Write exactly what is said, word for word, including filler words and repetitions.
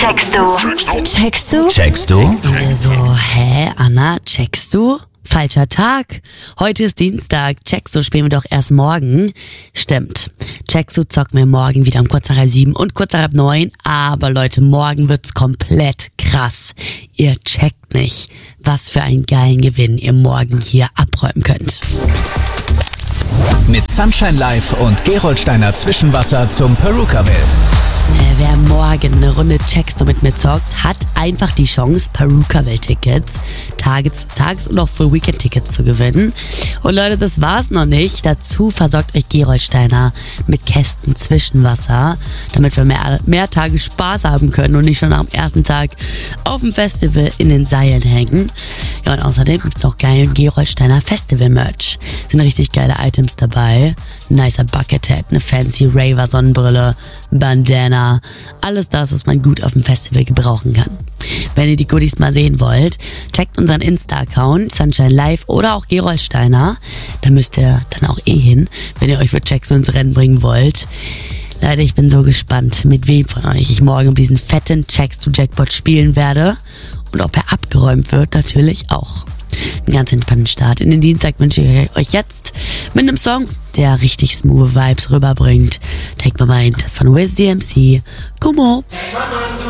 Checkst du? Checkst du? Checkst du? Und wir so, hä, Anna, checkst du? Falscher Tag. Heute ist Dienstag. Checkst du spielen wir doch erst morgen. Stimmt. Checkst du zocken wir morgen wieder um kurz nach halb sieben und kurz nach halb neun. Aber Leute, morgen wird's komplett krass. Ihr checkt nicht, was für einen geilen Gewinn ihr morgen hier abräumen könnt. Mit Sunshine Live und Gerolsteiner Zwischenwasser zum Perukaville. Äh, wer morgen eine Runde Checkst du mit mir zockt, hat einfach die Chance, Perukaville-Tickets, Tages-, Tages- und auch Full-Weekend-Tickets zu gewinnen. Und Leute, das war's noch nicht. Dazu versorgt euch Gerolsteiner mit Kästen Zwischenwasser, damit wir mehr, mehr Tage Spaß haben können und nicht schon am ersten Tag auf dem Festival in den Seilen hängen. Ja, und außerdem gibt's noch geilen Gerolsteiner Festival-Merch. Sind richtig geile Items dabei. Nicer Buckethead, eine fancy Raver-Sonnenbrille, Bandana, alles das, was man gut auf dem Festival gebrauchen kann. Wenn ihr die Goodies mal sehen wollt, checkt unseren Insta-Account, Sunshine Live oder auch Gerolsteiner. Da müsst ihr dann auch eh hin, wenn ihr euch für Checks ins Rennen bringen wollt. Leute, ich bin so gespannt, mit wem von euch ich morgen um diesen fetten Checks to Jackpot spielen werde und ob er abgeräumt wird, natürlich auch. Einen ganz entspannten Start in den Dienstag wünsche ich euch jetzt mit einem Song, der richtig smooth Vibes rüberbringt. Take My Mind von Wiz D M C. Come on.